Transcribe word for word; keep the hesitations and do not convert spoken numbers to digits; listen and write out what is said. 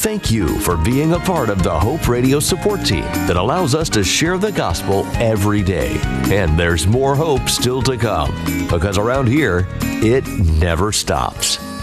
Thank you for being a part of the Hope Radio support team that allows us to share the gospel every day. And there's more hope still to come, because around here, it never stops.